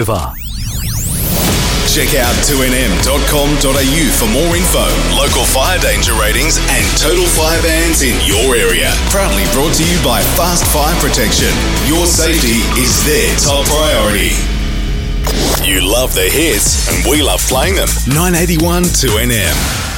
Check out 2nm.com.au for more info, local fire danger ratings and total fire bans in your area. Proudly brought to you by Fast Fire Protection. Your safety is their top priority. You love the hits and we love playing them. 981 2NM.